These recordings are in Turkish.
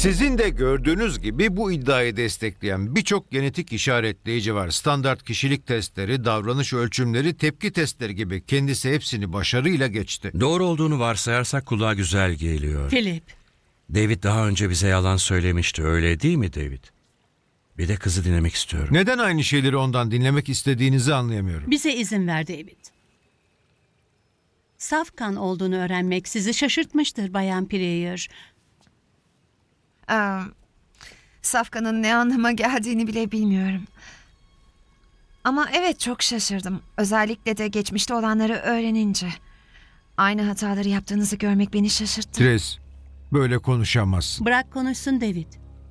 Sizin de gördüğünüz gibi bu iddiayı destekleyen birçok genetik işaretleyici var. Standart kişilik testleri, davranış ölçümleri, tepki testleri gibi. Kendisi hepsini başarıyla geçti. Doğru olduğunu varsayarsak kulağa güzel geliyor. Philip, David daha önce bize yalan söylemişti, öyle değil mi David? Bir de kızı dinlemek istiyorum. Neden aynı şeyleri ondan dinlemek istediğinizi anlayamıyorum. bize izin ver David. Saf kan olduğunu öğrenmek sizi şaşırtmıştır Bayan Pryor. Safkan'ın ne anlama geldiğini bile bilmiyorum. Ama evet, çok şaşırdım. Özellikle de geçmişte olanları öğrenince. Aynı hataları yaptığınızı görmek beni şaşırttı. Tres, böyle konuşamazsın. Bırak konuşsun David.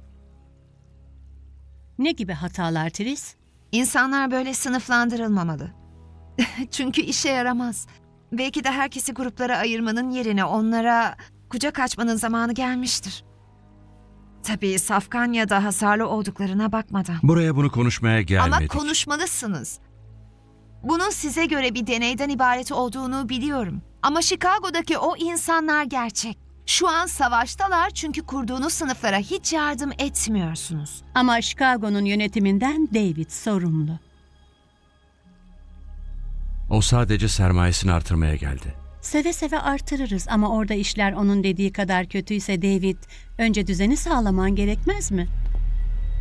Ne gibi hatalar Tris? İnsanlar böyle sınıflandırılmamalı. Çünkü işe yaramaz. Belki de herkesi gruplara ayırmanın yerine onlara kucak açmanın zamanı gelmiştir. Tabii safkan ya da hasarlı olduklarına bakmadan. Buraya bunu konuşmaya gelmedik. Ama konuşmalısınız. Bunun size göre bir deneyden ibaret olduğunu biliyorum. Ama Chicago'daki o insanlar gerçek. Şu an savaştalar çünkü kurduğunuz sınıflara hiç yardım etmiyorsunuz. Ama Chicago'nun yönetiminden David sorumlu. O sadece sermayesini artırmaya geldi. Seve seve artırırız ama orada işler onun dediği kadar kötüyse David, önce düzeni sağlaman gerekmez mi?